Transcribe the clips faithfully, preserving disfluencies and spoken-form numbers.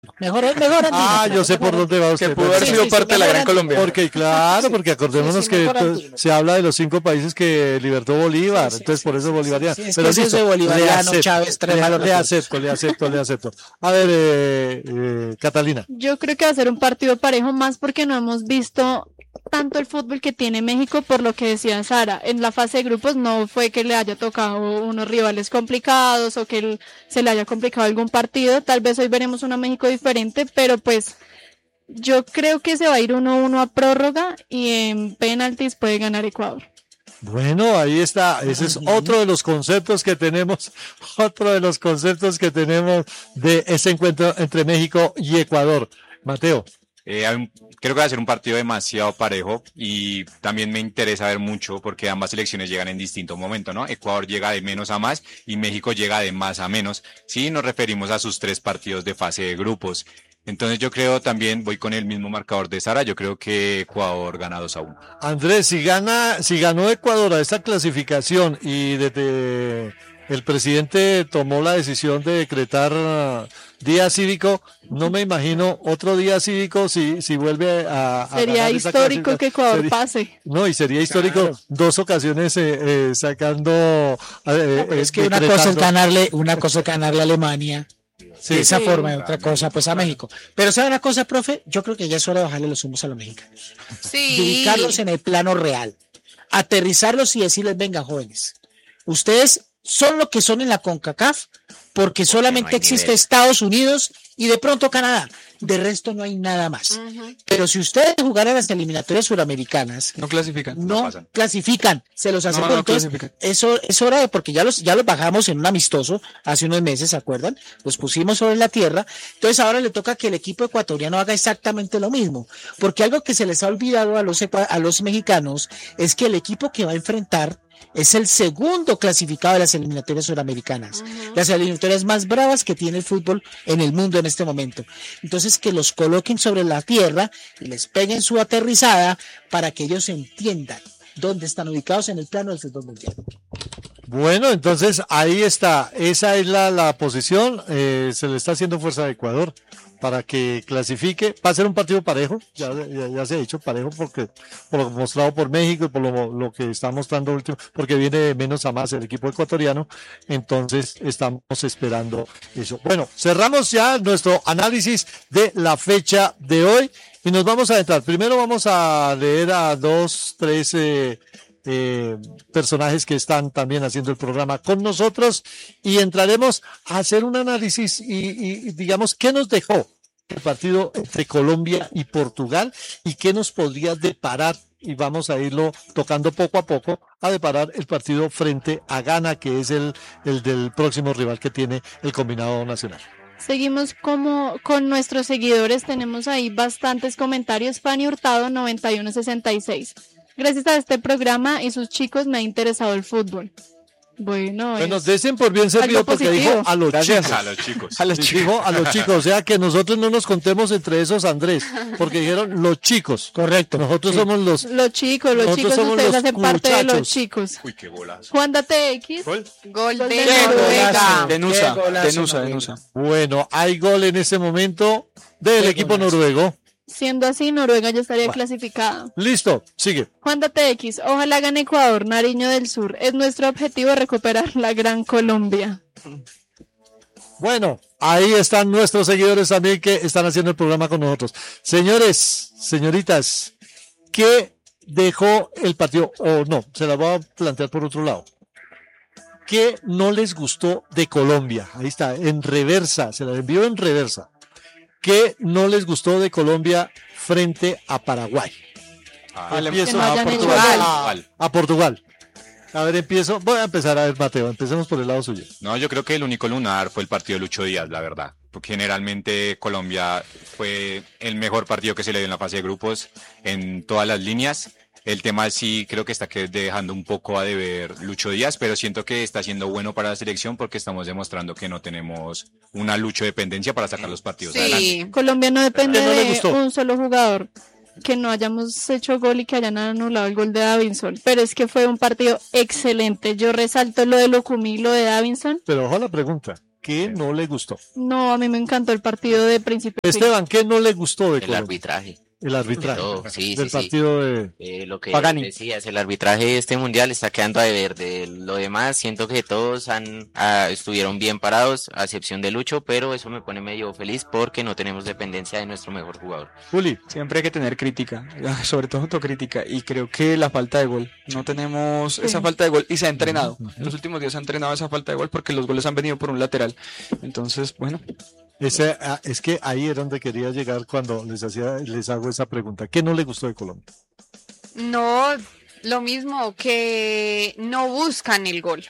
Mejor, mejor Andino. Ah, yo sé por dónde va usted. Que pudo haber Sí, sido sí, sí, parte de la mejor Gran Andino. Colombia. Porque claro, porque acordémonos Sí, sí, que mejor to- Andino. se habla de los cinco países que libertó Bolívar, Sí, sí, entonces sí, por eso sí, bolivariano. sí, sí, es Pero que eso listo, de bolivariano, le acepto, Chávez, tres le- malos le recuerdos. acepto, le acepto, le acepto. A ver, eh, eh, Catalina. Yo creo que va a ser un partido parejo más porque no hemos visto tanto el fútbol que tiene México por lo que decía Sara. En la fase de grupos no fue que le haya tocado unos rivales complicados o que el- se le haya complicado algún partido. Tal vez hoy veremos una México diferente, pero pues yo creo que se va a ir uno uno a prórroga y en penaltis puede ganar Ecuador. Bueno, ahí está. Ese es otro de los conceptos que tenemos, otro de los conceptos que tenemos de ese encuentro entre México y Ecuador. Mateo. Eh, hay un- creo que va a ser un partido demasiado parejo y también me interesa ver mucho porque ambas selecciones llegan en distinto momento, ¿no? Ecuador llega de menos a más y México llega de más a menos. Sí, nos referimos a sus tres partidos de fase de grupos. Entonces yo creo también, voy con el mismo marcador de Sara, yo creo que Ecuador gana dos a uno. Andrés, si gana, si ganó Ecuador a esta clasificación y desde el presidente tomó la decisión de decretar uh, día cívico, no me imagino otro día cívico si, si vuelve a, a Sería ganar esa histórico que clasificación. Ecuador Sería- pase. No, y sería histórico Claro. dos ocasiones eh, eh, sacando. eh, eh, Es que una cosa es decretando. ganarle, una cosa es ganarle a Alemania Sí. de esa Sí. forma y otra cosa pues a México. Pero ¿sabe una cosa, profe? Yo creo que ya es hora de bajarle los humos a los mexicanos. Sí. Dedicarlos en el plano real. Aterrizarlos y decirles, venga, jóvenes, ustedes son lo que son en la CONCACAF porque solamente hay existe nivel. Estados Unidos y de pronto Canadá. De resto no hay nada más. Ujú. Pero si ustedes jugaran las eliminatorias suramericanas, No clasifican. no, pasan. clasifican, se los aseguro. no Entonces, clasifican. eso es hora de, porque ya los, ya los bajamos en un amistoso hace unos meses, ¿se acuerdan? Los pusimos sobre la tierra. Entonces ahora le toca que el equipo ecuatoriano haga exactamente lo mismo. Porque algo que se les ha olvidado a los, ecua- a los mexicanos es que el equipo que va a enfrentar es el segundo clasificado de las eliminatorias suramericanas. Las eliminatorias más bravas que tiene el fútbol en el mundo en este momento. Entonces que los coloquen sobre la tierra y les peguen su aterrizada para que ellos entiendan dónde están ubicados en el plano del fútbol mundial. Bueno, entonces ahí está. Esa es la, la posición. Eh, se le está haciendo fuerza a Ecuador para que clasifique. Va a ser un partido parejo. Ya, ya, ya se ha dicho parejo porque por lo mostrado por México y por lo, lo que está mostrando último, porque viene de menos a más el equipo ecuatoriano. Entonces estamos esperando eso. Bueno, cerramos ya nuestro análisis de la fecha de hoy y nos vamos a entrar. Primero vamos a leer a dos, tres eh, eh, personajes que están también haciendo el programa con nosotros y entraremos a hacer un análisis y, y, y digamos qué nos dejó el partido entre Colombia y Portugal y qué nos podría deparar, y vamos a irlo tocando poco a poco, a deparar el partido frente a Ghana, que es el, el del próximo rival que tiene el combinado nacional. Seguimos como con nuestros seguidores, tenemos ahí bastantes comentarios. Fanny Hurtado noventa y uno sesenta y seis. Gracias a este programa y sus chicos me ha interesado el fútbol. Bueno, Bueno, es desen por bien servido algo porque positivo. dijo a los Gracias. chicos. A los chicos. A los Sí, chicos. dijo a los chicos, o sea que nosotros no nos contemos entre esos Andrés, porque dijeron los chicos. Correcto. Nosotros somos los los chicos, los Nosotros chicos, somos ustedes los hacen parte de los muchachos. chicos. Uy, qué golazo. Juan Date X, ¿Gol? Gol Gol de de Noruega. golazo. Denusa, Qué golazo, denusa, Noruega. denusa. Bueno, hay gol en este momento del Qué equipo golazo. noruego. siendo así, Noruega ya estaría Bueno. clasificada. Listo, sigue. Juan Date X, ojalá gane Ecuador, Nariño del Sur. Es nuestro objetivo recuperar la Gran Colombia. Bueno, ahí están nuestros seguidores también que están haciendo el programa con nosotros. Señores, señoritas, ¿qué dejó el partido? O no, se la voy a plantear por otro lado. ¿Qué no les gustó de Colombia? Ahí está, en reversa, se la envió en reversa. ¿Qué no les gustó de Colombia frente a Paraguay? Ah, Empiezo Que no a hayan hecho Portugal. gol. Portugal. A Portugal. A ver, empiezo. Voy a empezar a ver, Mateo. Empecemos por el lado suyo. No, yo creo que el único lunar fue el partido de Lucho Díaz, la verdad. Porque generalmente Colombia fue el mejor partido que se le dio en la fase de grupos en todas las líneas. El tema sí creo que está que dejando un poco a deber Lucho Díaz, pero siento que está siendo bueno para la selección porque estamos demostrando que no tenemos una Lucho dependencia para sacar los partidos adelante. Sí. Colombia no depende ¿Qué no le de gustó? un solo jugador. Que no hayamos hecho gol y que hayan anulado el gol de Davinson. Pero es que fue un partido excelente. Yo resalto lo de Locumí y lo de Davinson. Pero ojo a la pregunta. ¿qué no le gustó? No, a mí me encantó el partido de Príncipe. Esteban, ¿qué no le gustó de El Colombia? arbitraje. El arbitraje Todo, sí, del sí, sí. partido de Eh, lo que Pagani. decías, el arbitraje de este mundial está quedando a deber. De lo demás, siento que todos han ah, estuvieron bien parados, a excepción de Lucho, pero eso me pone medio feliz porque no tenemos dependencia de nuestro mejor jugador. Juli. Siempre hay que tener crítica, sobre todo autocrítica, y creo que la falta de gol. No tenemos esa falta de gol y se ha entrenado. Los últimos días se ha entrenado esa falta de gol porque los goles han venido por un lateral. Entonces, bueno. Ese, ah, es que ahí era donde quería llegar cuando les hacía, les hago esa pregunta. ¿Qué no le gustó de Colombia? No, lo mismo, que no buscan el gol.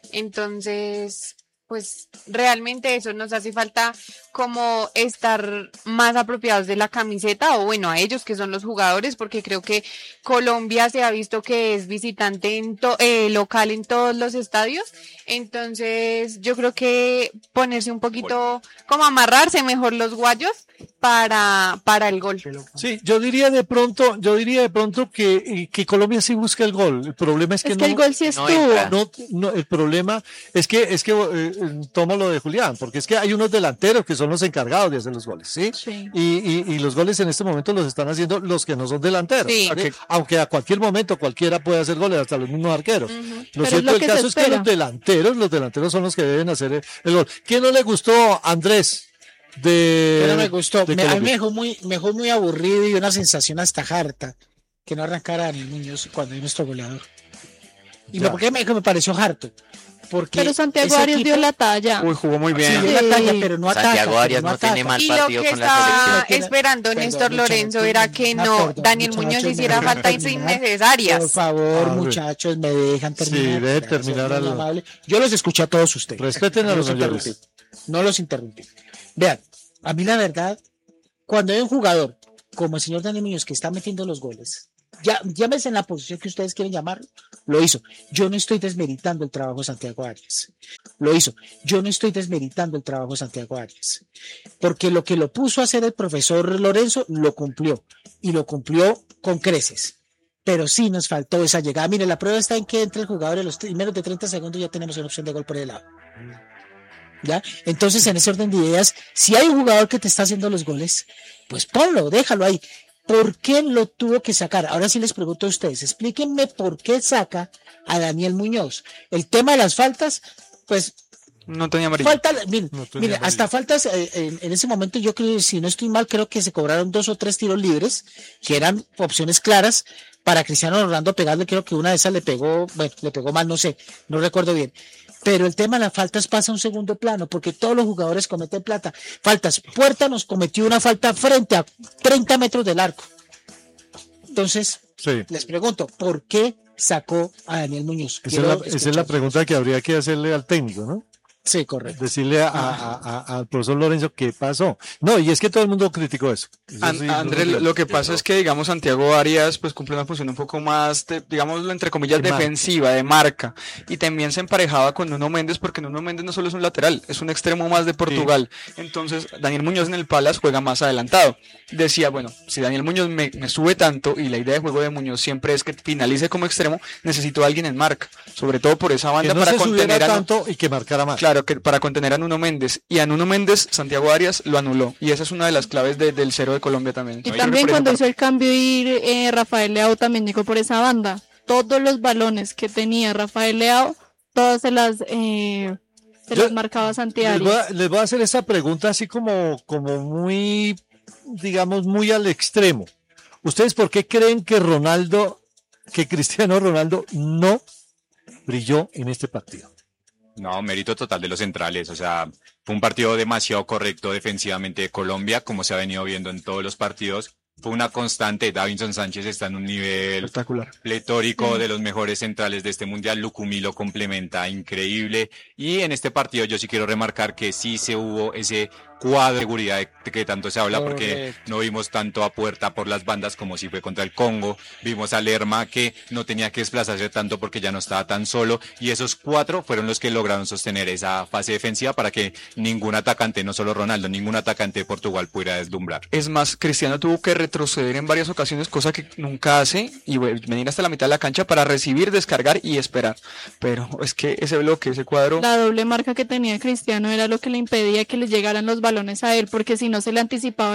Entonces, pues realmente eso nos hace falta como estar más apropiados de la camiseta, o bueno, a ellos que son los jugadores, porque creo que Colombia se ha visto que es visitante en to- eh, local en todos los estadios. Entonces yo creo que ponerse un poquito, como amarrarse mejor los guayos para, para el gol. Sí, yo diría de pronto, yo diría de pronto que, que Colombia sí busca el gol. El problema es que Es no. que el gol sí no estuvo. entra. No, no, el problema es que, es que eh, eh, toma lo de Julián, porque es que hay unos delanteros que son los encargados de hacer los goles, ¿sí? Sí. Y, y, y los goles en este momento los están haciendo los que no son delanteros. Sí. ¿sí? Aunque a cualquier momento cualquiera puede hacer goles, hasta los mismos arqueros. Ujú. Lo Pero es cierto lo del que se caso es que espera. los delanteros, los delanteros son los que deben hacer el, el gol. ¿Quién no le gustó, Andrés? De, Pero me gustó, de me, a mí me Colombia? dejó muy, me dejó muy aburrido y una sensación hasta harta que no arrancara a Daniel Muñoz cuando es nuestro goleador. ¿Y Ya. por qué me, me pareció harto? Porque Pero Santiago ese Arias equipo- dio la talla. Uy, jugó muy bien. Sí, dio la talla, pero no ataca. Santiago pero Arias no ataca. tiene mal Y lo partido que con la estaba selección. esperando Perdón, Néstor muchachos, Lorenzo era que ah, no, perdón, Daniel muchachos, Muñoz me hiciera dejan faltas terminar. innecesarias. Por favor, Ah, muchachos, me dejan terminar. Sí, deje Gracias, terminar muy al- amable. Yo los escuché a todos ustedes. Respeten a No los interrumpí. mayores. No los interrumpí. Vean, a mí la verdad, cuando hay un jugador como el señor Daniel Muñoz que está metiendo los goles, ya llámese en la posición que ustedes quieren llamarlo, lo hizo. Yo no estoy desmeritando el trabajo de Santiago Arias. Lo hizo. Yo no estoy desmeritando el trabajo de Santiago Arias. Porque lo que lo puso a hacer el profesor Lorenzo, lo cumplió. Y lo cumplió con creces. Pero sí nos faltó esa llegada. Mire, la prueba está en que entre el jugador en los t- menos de treinta segundos ya tenemos una opción de gol por el lado. ¿Ya? Entonces, en ese orden de ideas, si hay un jugador que te está haciendo los goles, pues ponlo, déjalo ahí. ¿Por qué lo tuvo que sacar? Ahora sí les pregunto a ustedes, explíquenme por qué saca a Daniel Muñoz. El tema de las faltas, pues No tenía amarillo. falta, mire, No tenía mire, amarillo. hasta faltas, eh, en, en ese momento yo creo, si no estoy mal, creo que se cobraron dos o tres tiros libres, que eran opciones claras para Cristiano Ronaldo pegarle, creo que una de esas le pegó, bueno, le pegó mal, no sé, no recuerdo bien. Pero el tema de las faltas pasa a un segundo plano, porque todos los jugadores cometen plata. Faltas. Puerta nos cometió una falta frente a treinta metros del arco. Entonces, Sí. les pregunto, ¿por qué sacó a Daniel Muñoz? Esa es, Quiero la, esa es la escuchar. pregunta que habría que hacerle al técnico, ¿no? Sí, correcto. Decirle a, a- a- al profesor Lorenzo qué pasó. No, y es que todo el mundo criticó eso. Eso An- sí, Andrés, no- lo que pasa es que, digamos, Santiago Arias, pues cumple una función un poco más, de, digámoslo, entre comillas, De marca. defensiva, de marca. Y también se emparejaba con Nuno Méndez, porque Nuno Méndez no solo es un lateral, es un extremo más de Portugal. Entonces, Daniel Muñoz en el Palace juega más adelantado. Decía, bueno, si Daniel Muñoz me, me sube tanto, y la idea de juego de Muñoz siempre es que finalice como extremo, necesito a alguien en marca. Sobre todo por esa que banda no para se subiera contener a... tanto y que marcara más. Claro, que para contener a Nuno Méndez. Y a Nuno Méndez, Santiago Arias lo anuló. Y esa es una de las claves de- del cero de Colombia también. Y Yo creo también que por cuando esa hizo el cambio y eh, Rafael Leao también llegó por esa banda. Todos los balones que tenía Rafael Leao, todas se las, eh, se Yo- las marcaba Les Santiago. voy, a, les voy a hacer esa pregunta así como, como muy, digamos, muy al extremo. ¿Ustedes por qué creen que Ronaldo, que Cristiano Ronaldo no brilló en este partido? No, mérito total de los centrales. O sea, fue un partido demasiado correcto defensivamente de Colombia, como se ha venido viendo en todos los partidos. Fue una constante. Davinson Sánchez está en un nivel espectacular. pletórico de los mejores centrales de este mundial. Lucumí lo complementa increíble. Y en este partido yo sí quiero remarcar que sí se hubo ese cuadro de seguridad de que tanto se habla, porque Correcto. no vimos tanto a Puerta por las bandas como si fue contra el Congo, vimos a Lerma que no tenía que desplazarse tanto porque ya no estaba tan solo, y esos cuatro fueron los que lograron sostener esa fase defensiva para que ningún atacante, no solo Ronaldo, ningún atacante de Portugal pudiera deslumbrar. Es más, Cristiano tuvo que retroceder en varias ocasiones, cosa que nunca hace, y bueno, venir hasta la mitad de la cancha para recibir, descargar y esperar. Pero es que ese bloque, ese cuadro... La doble marca que tenía Cristiano era lo que le impedía que le llegaran los balones a él, porque si no se le anticipaba